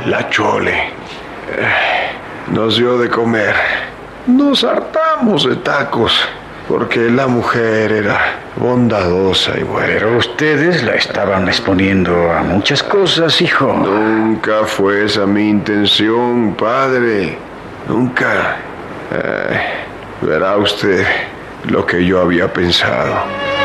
La Chole nos dio de comer. Nos hartamos de tacos, porque la mujer era bondadosa y buena. Pero ustedes la estaban exponiendo a muchas cosas, hijo. Nunca fue esa mi intención, padre. Nunca. Verá usted lo que yo había pensado.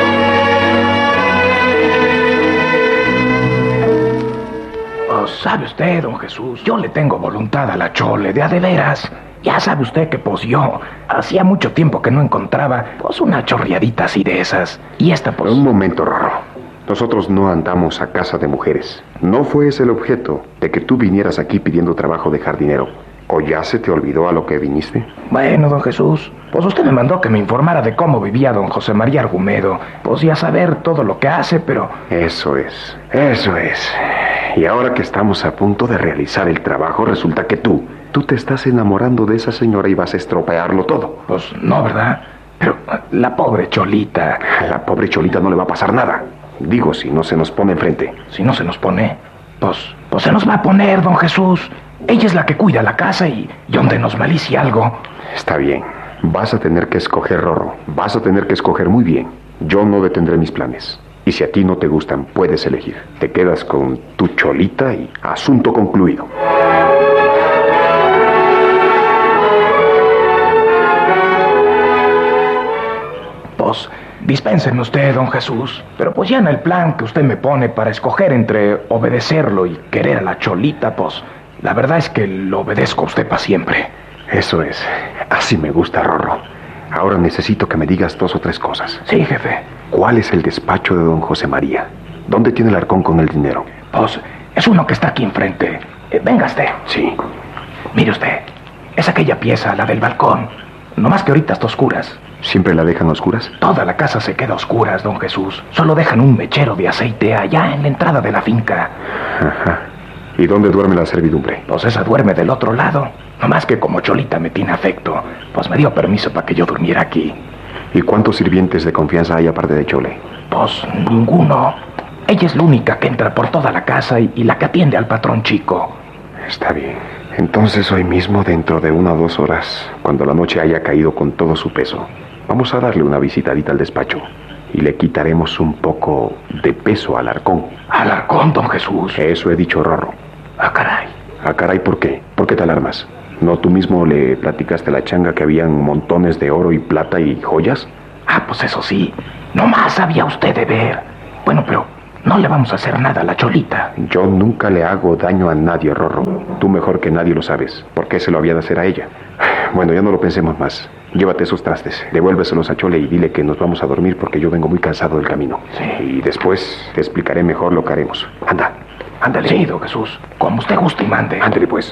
¿Sabe usted, don Jesús? Yo le tengo voluntad a la Chole, de veras. Ya sabe usted que pues yo hacía mucho tiempo que no encontraba pues una chorreadita así de esas. Y esta pues... Un momento, Rorro. Nosotros no andamos a casa de mujeres. No fue ese el objeto de que tú vinieras aquí pidiendo trabajo de jardinero. ¿O ya se te olvidó a lo que viniste? Bueno, don Jesús, pues usted me mandó que me informara de cómo vivía don José María Argumedo. Pues ya saber todo lo que hace, pero... Eso es. Y ahora que estamos a punto de realizar el trabajo, resulta que tú te estás enamorando de esa señora y vas a estropearlo todo. Pues no, ¿verdad? Pero la pobre Cholita... A la pobre Cholita no le va a pasar nada. Digo, si no se nos pone enfrente. Si no se nos pone, pues se nos va a poner, don Jesús. Ella es la que cuida la casa y donde nos malicie algo. Está bien. Vas a tener que escoger, Rorro. Vas a tener que escoger muy bien. Yo no detendré mis planes. Y si a ti no te gustan, puedes elegir. Te quedas con tu Cholita y asunto concluido. Pues, dispénseme usted, don Jesús. Pero pues ya en el plan que usted me pone para escoger entre obedecerlo y querer a la Cholita, pues... La verdad es que lo obedezco a usted para siempre. Eso es. Así me gusta, Rorro. Ahora necesito que me digas 2 o 3 cosas. Sí, jefe. ¿Cuál es el despacho de don José María? ¿Dónde tiene el arcón con el dinero? Pues es uno que está aquí enfrente. Venga usted. Sí. Mire usted. Es aquella pieza, la del balcón. No más que ahorita está oscuras. ¿Siempre la dejan a oscuras? Toda la casa se queda a oscuras, don Jesús. Solo dejan un mechero de aceite allá en la entrada de la finca. Ajá. ¿Y dónde duerme la servidumbre? Pues esa duerme del otro lado. No más que como Cholita me tiene afecto, pues me dio permiso para que yo durmiera aquí. ¿Y cuántos sirvientes de confianza hay aparte de Chole? Pues ninguno. Ella es la única que entra por toda la casa y la que atiende al patrón chico. Está bien. Entonces hoy mismo, dentro de 1 o 2 horas, cuando la noche haya caído con todo su peso, vamos a darle una visitadita al despacho. Y le quitaremos un poco de peso al arcón. ¿Al arcón, don Jesús? Eso he dicho, Rorro. Ah, caray. Ah, caray, ¿por qué? ¿Por qué te alarmas? ¿No tú mismo le platicaste a la changa que habían montones de oro y plata y joyas? Ah, pues eso sí. Nomás sabía usted de ver. Bueno, pero no le vamos a hacer nada a la Cholita. Yo nunca le hago daño a nadie, Rorro. Tú mejor que nadie lo sabes. ¿Por qué se lo había de hacer a ella? Bueno, ya no lo pensemos más. Llévate esos trastes, devuélveselos a Chole y dile que nos vamos a dormir porque yo vengo muy cansado del camino. Sí. Y después te explicaré mejor lo que haremos. Anda. Ándale. Sí, don Jesús. Como usted guste y mande. Ándale, pues.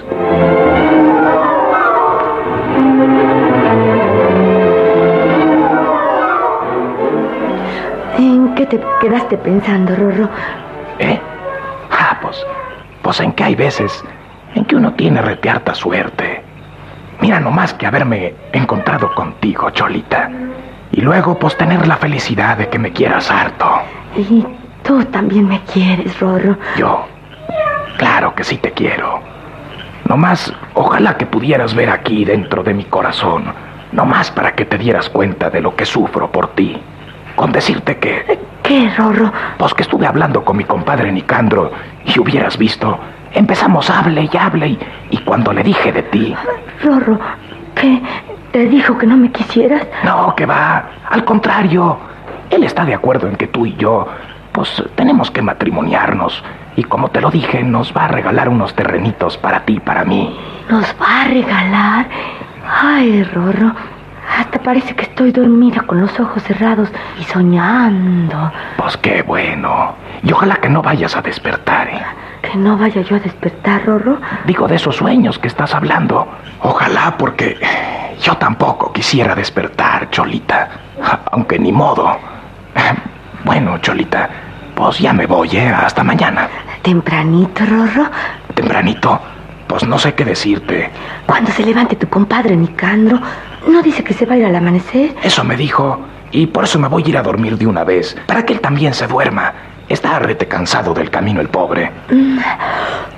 ¿En qué te quedaste pensando, Rorro? Ah, pues en que hay veces en que uno tiene harta suerte. Mira nomás que haberme encontrado contigo, Cholita. Y luego, pues, tener la felicidad de que me quieras harto. Y tú también me quieres, Rorro. Yo, claro que sí te quiero. Nomás, ojalá que pudieras ver aquí dentro de mi corazón. Nomás para que te dieras cuenta de lo que sufro por ti. Con decirte que... ¿Qué, Rorro? Pues que estuve hablando con mi compadre Nicandro y hubieras visto... Empezamos hable y cuando le dije de ti... Rorro, ¿qué? ¿Te dijo que no me quisieras? No, que va. Al contrario. Él está de acuerdo en que tú y yo, pues, tenemos que matrimoniarnos. Y como te lo dije, nos va a regalar unos terrenitos para ti y para mí. ¿Nos va a regalar? Ay, Rorro, hasta parece que estoy dormida con los ojos cerrados y soñando. Pues qué bueno. Y ojalá que no vayas a despertar, ¿eh? ¿Que no vaya yo a despertar, Rorro? Digo, de esos sueños que estás hablando. Ojalá, porque yo tampoco quisiera despertar, Cholita. Aunque ni modo. Bueno, Cholita, pues ya me voy, ¿eh? Hasta mañana. ¿Tempranito, Rorro? ¿Tempranito? Pues no sé qué decirte. Cuando se levante tu compadre Nicandro, ¿no dice que se va a ir al amanecer? Eso me dijo. Y por eso me voy a ir a dormir de una vez, para que él también se duerma. Está rete cansado del camino el pobre. Hasta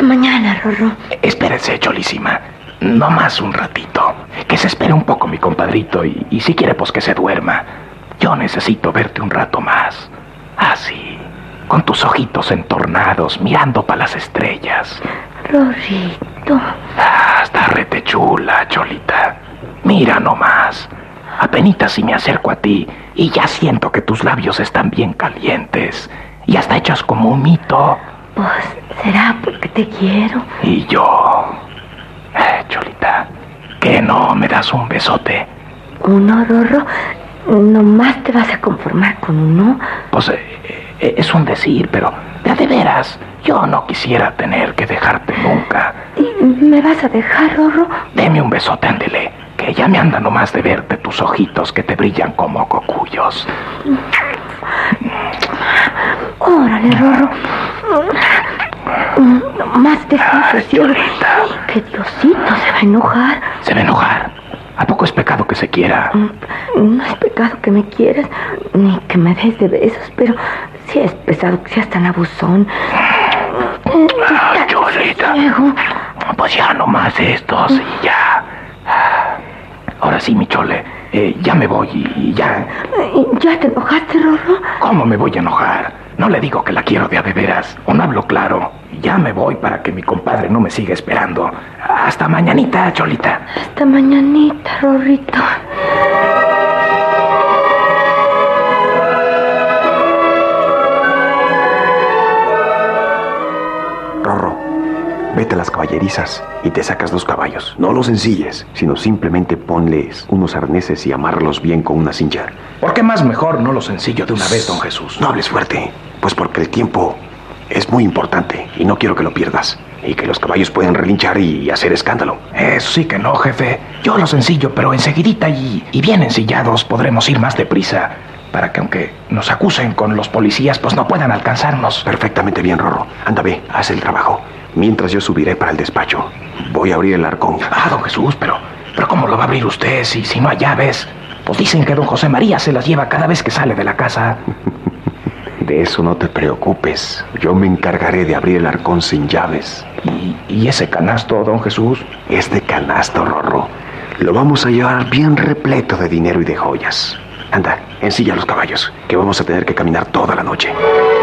mañana, Rorro. Espérese, Cholísima. No más un ratito. Que se espere un poco mi compadrito y si quiere, pues que se duerma. Yo necesito verte un rato más. Así, con tus ojitos entornados, mirando para las estrellas. Rorrito. Está rete chula, Cholita. Mira nomás. Apenitas si me acerco a ti y ya siento que tus labios están bien calientes y hasta hechos como un mito. Pues será porque te quiero. Y yo... Cholita, ¿qué no me das un besote? ¿Uno, Rorro? ¿Nomás te vas a conformar con uno? Pues es un decir, pero de veras, yo no quisiera tener que dejarte nunca. ¿Y me vas a dejar, Rorro? Deme un besote, ándele, que ya me anda nomás de verte tus ojitos que te brillan como cocuyos. Órale, Rorro. Nomás despacio, Cholita. que Diosito se va a enojar. ¿Se va a enojar? ¿A poco es pecado que se quiera? No es pecado que me quieras, ni que me des de besos, pero sí es pesado que seas tan abusón. Cholita. Pues ya nomás estos y ya. Ahora sí, mi Chole, ya me voy y ya. ¿Ya te enojaste, Rorro? ¿Cómo me voy a enojar? No le digo que la quiero de a veras, o no hablo claro. Ya me voy para que mi compadre no me siga esperando. Hasta mañanita, Cholita. Hasta mañanita, Rorrito. Rorro, vete a las caballerizas y te sacas 2 caballos. No los ensilles, sino simplemente ponles unos arneses y amárralos bien con una cincha. ¿Por qué más mejor no lo sencillo de una vez, don Jesús? No hables fuerte, pues porque el tiempo es muy importante y no quiero que lo pierdas. Y que los caballos pueden relinchar y hacer escándalo. Eso sí que no, jefe. Yo lo sencillo, pero enseguidita y bien ensillados podremos ir más deprisa. Para que aunque nos acusen con los policías, pues no puedan alcanzarnos. Perfectamente bien, Rorro. Anda, ve, haz el trabajo. Mientras yo subiré para el despacho. Voy a abrir el arcón. Don Jesús, pero ¿cómo lo va a abrir usted si no hay llaves? Pues dicen que don José María se las lleva cada vez que sale de la casa. De eso no te preocupes. Yo me encargaré de abrir el arcón sin llaves. ¿Y ese canasto, don Jesús? Este canasto, Rorro, lo vamos a llevar bien repleto de dinero y de joyas. Anda, ensilla los caballos, que vamos a tener que caminar toda la noche.